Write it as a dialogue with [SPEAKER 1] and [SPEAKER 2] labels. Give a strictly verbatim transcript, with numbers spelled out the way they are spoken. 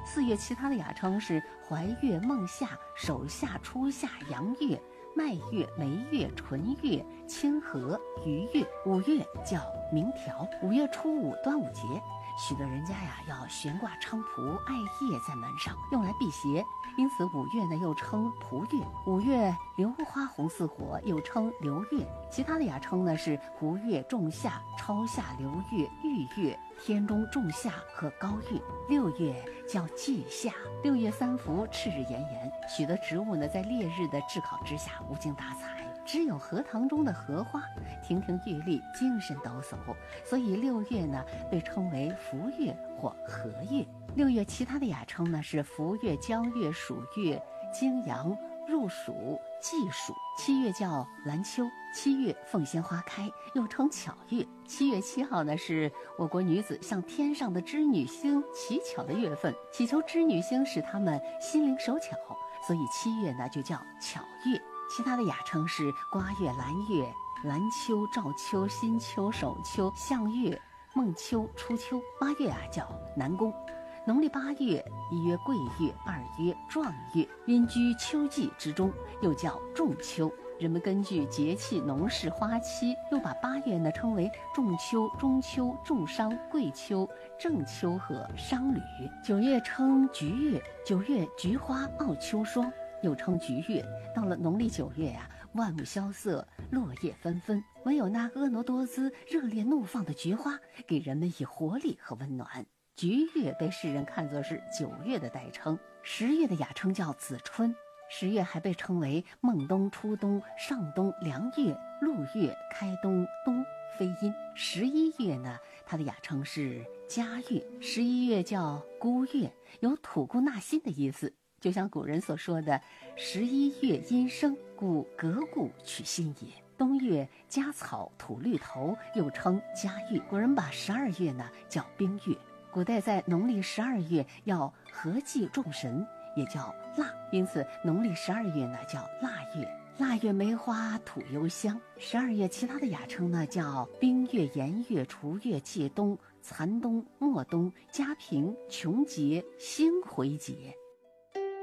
[SPEAKER 1] 四月其他的雅称是怀月、孟夏、首夏、初夏、阳月、麦月、梅月、纯月、清河、余月。五月叫明条。五月初五端午节，许多人家呀要悬挂菖蒲、艾叶在门上，用来辟邪，因此五月呢又称蒲月。五月榴花红似火，又称流月。其他的雅称呢是胡月、仲夏、超夏、流月、玉月、天中、仲夏和高月。六月叫季夏。六月三伏，赤日炎炎，许多植物呢在烈日的炙烤之下无精打采，只有荷塘中的荷花亭亭玉立，精神抖擞，所以六月呢被称为伏月或荷月。六月其他的雅称呢是伏月、交月、暑月、经阳、入暑、季暑。七月叫兰秋。七月凤仙花开，又称巧月。七月七号呢是我国女子向天上的织女星祈巧的月份，祈求织女星使她们心灵手巧，所以七月呢就叫巧月。其他的雅称是瓜月、兰月、兰秋、赵秋、新秋、首秋、向月、孟秋、初秋。八月啊叫南宫。农历八月，一曰桂月，二曰壮月，因居秋季之中，又叫仲秋。人们根据节气、农事、花期，又把八月呢称为仲秋、中秋、仲商、桂秋、正秋和商旅。九月称菊月，九月菊花傲秋霜，又称菊月。到了农历九月呀、啊，万物萧瑟，落叶纷纷，唯有那婀娜多姿、热烈怒放的菊花，给人们以活力和温暖。菊月被世人看作是九月的代称。十月的雅称叫子春。十月还被称为孟冬、初冬、上冬、凉月、陆月、开冬、冬非阴。十一月呢，它的雅称是嘉月。十一月叫孤月，有吐故纳新的意思，就像古人所说的十一月阴生，故革故取新也。冬月嘉草吐绿头，又称嘉月。古人把十二月呢叫冰月。古代在农历十二月要合祭众神，也叫腊，因此农历十二月呢叫腊月。腊月梅花吐幽香。十二月其他的雅称呢叫冰月、炎月、除月、介冬、残冬、末冬、嘉平、穷节、星回节。